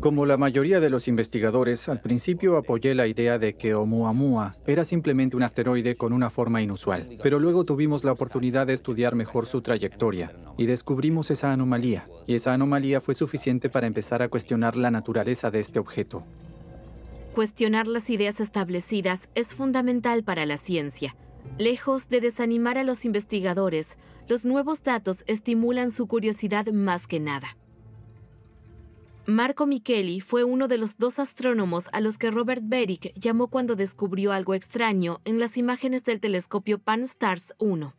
Como la mayoría de los investigadores, al principio apoyé la idea de que Oumuamua era simplemente un asteroide con una forma inusual, pero luego tuvimos la oportunidad de estudiar mejor su trayectoria y descubrimos esa anomalía, y esa anomalía fue suficiente para empezar a cuestionar la naturaleza de este objeto. Cuestionar las ideas establecidas es fundamental para la ciencia. Lejos de desanimar a los investigadores, los nuevos datos estimulan su curiosidad más que nada. Marco Micheli fue uno de los 2 astrónomos a los que Robert Berik llamó cuando descubrió algo extraño en las imágenes del telescopio Pan-STARRS 1.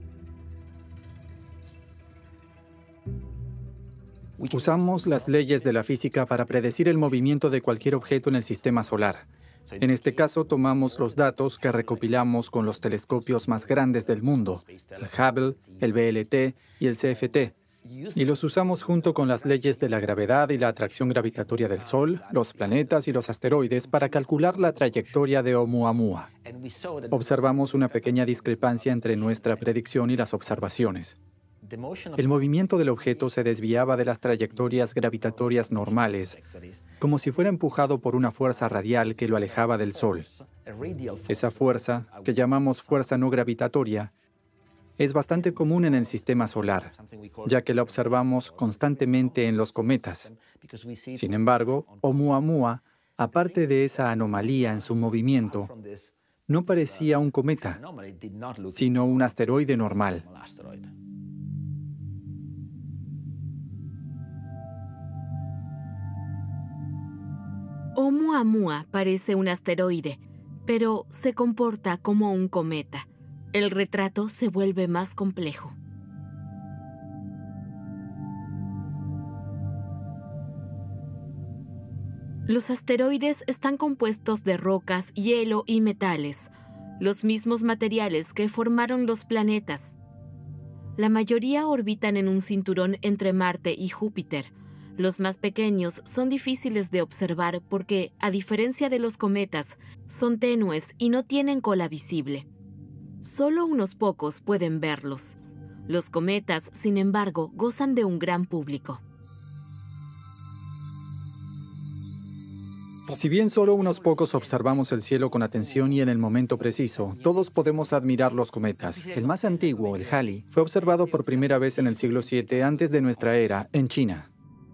Usamos las leyes de la física para predecir el movimiento de cualquier objeto en el sistema solar. En este caso, tomamos los datos que recopilamos con los telescopios más grandes del mundo, el Hubble, el VLT y el CFT, y los usamos junto con las leyes de la gravedad y la atracción gravitatoria del Sol, los planetas y los asteroides para calcular la trayectoria de Oumuamua. Observamos una pequeña discrepancia entre nuestra predicción y las observaciones. El movimiento del objeto se desviaba de las trayectorias gravitatorias normales, como si fuera empujado por una fuerza radial que lo alejaba del Sol. Esa fuerza, que llamamos fuerza no gravitatoria, es bastante común en el sistema solar, ya que la observamos constantemente en los cometas. Sin embargo, Oumuamua, aparte de esa anomalía en su movimiento, no parecía un cometa, sino un asteroide normal. Oumuamua parece un asteroide, pero se comporta como un cometa. El retrato se vuelve más complejo. Los asteroides están compuestos de rocas, hielo y metales, los mismos materiales que formaron los planetas. La mayoría orbitan en un cinturón entre Marte y Júpiter. Los más pequeños son difíciles de observar porque, a diferencia de los cometas, son tenues y no tienen cola visible. Solo unos pocos pueden verlos. Los cometas, sin embargo, gozan de un gran público. Si bien solo unos pocos observamos el cielo con atención y en el momento preciso, todos podemos admirar los cometas. El más antiguo, el Halley, fue observado por primera vez en el siglo VII antes de nuestra era, en China.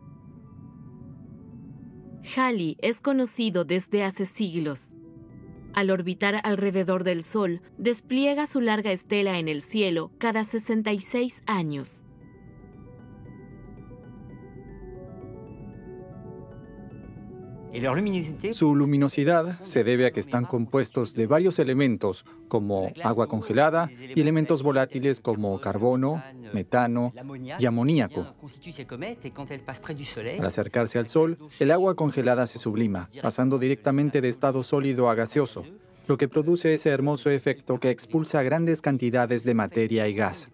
Halley es conocido desde hace siglos. Al orbitar alrededor del Sol, despliega su larga estela en el cielo cada 66 años. Su luminosidad se debe a que están compuestos de varios elementos, como agua congelada, y elementos volátiles como carbono, metano y amoníaco. Al acercarse al Sol, el agua congelada se sublima, pasando directamente de estado sólido a gaseoso, lo que produce ese hermoso efecto que expulsa grandes cantidades de materia y gas.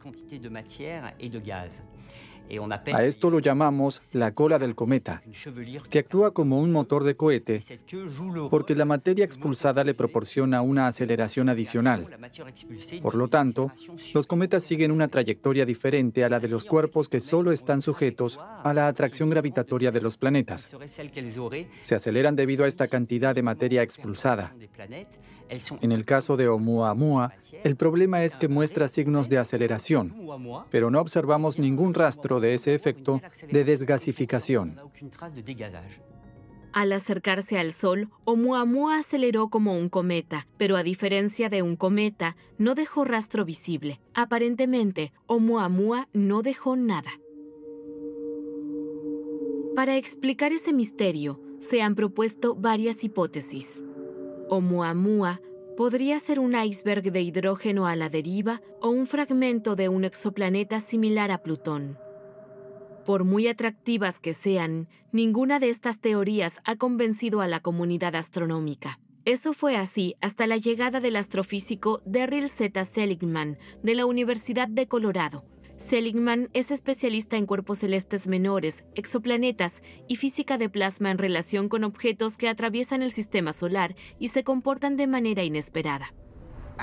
A esto lo llamamos la cola del cometa, que actúa como un motor de cohete porque la materia expulsada le proporciona una aceleración adicional. Por lo tanto, los cometas siguen una trayectoria diferente a la de los cuerpos que solo están sujetos a la atracción gravitatoria de los planetas. Se aceleran debido a esta cantidad de materia expulsada. En el caso de Oumuamua, el problema es que muestra signos de aceleración, pero no observamos ningún rastro de ese efecto de desgasificación. Al acercarse al Sol, Oumuamua aceleró como un cometa, pero a diferencia de un cometa, no dejó rastro visible. Aparentemente, Oumuamua no dejó nada. Para explicar ese misterio, se han propuesto varias hipótesis. Oumuamua podría ser un iceberg de hidrógeno a la deriva o un fragmento de un exoplaneta similar a Plutón. Por muy atractivas que sean, ninguna de estas teorías ha convencido a la comunidad astronómica. Eso fue así hasta la llegada del astrofísico Darryl Z. Seligman de la Universidad de Colorado. Seligman es especialista en cuerpos celestes menores, exoplanetas y física de plasma en relación con objetos que atraviesan el sistema solar y se comportan de manera inesperada.